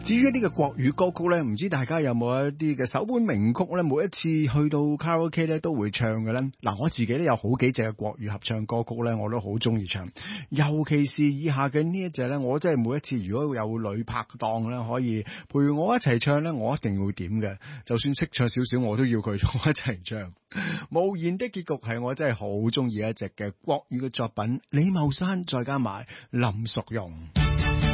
至於呢個國語歌曲咧，唔知大家有冇一啲嘅首本名曲咧，每一次去到卡拉 OK 咧都會唱嘅咧。嗱，我自己咧有好幾隻嘅國語合唱歌曲咧，我都好中意唱。尤其是以下嘅呢一隻咧，我真係每一次如果有女拍檔咧可以陪我一齊唱咧，我一定會點嘅。就算識唱少少，我都要佢同我一齊唱。無言的結局係我真係好中意一隻嘅國語嘅作品，李茂山再加埋林淑容。